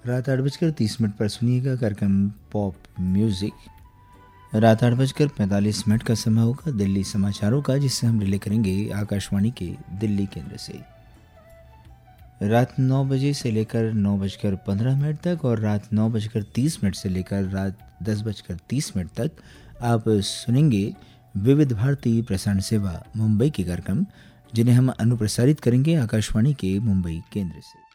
रात 8:30 पर सुनिएगा कार्यक्रम पॉप म्यूजिक। रात 8:45 का समय होगा दिल्ली समाचारों का, जिससे हम रिले करेंगे आकाशवाणी के दिल्ली केंद्र से। रात 9 बजे से लेकर 9:15 तक और रात 9:30 से लेकर रात 10:30 तक आप सुनेंगे विविध भारती प्रसारण सेवा मुंबई के कार्यक्रम, जिन्हें हम अनुप्रसारित करेंगे आकाशवाणी के मुंबई केंद्र से।